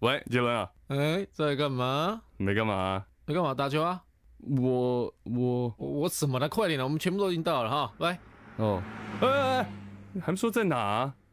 喂，杰伦啊， 在干嘛？ 没干嘛啊？ 在干嘛？打球啊？ 我什么的？快点了，我们全部都已经到了哈。来， 哦，还没说在哪啊？